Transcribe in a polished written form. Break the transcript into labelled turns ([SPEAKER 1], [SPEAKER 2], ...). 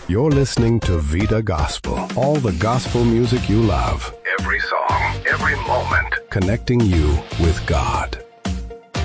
[SPEAKER 1] You're listening to Vida Gospel, all the gospel music you love. Every song, every moment, connecting you with God.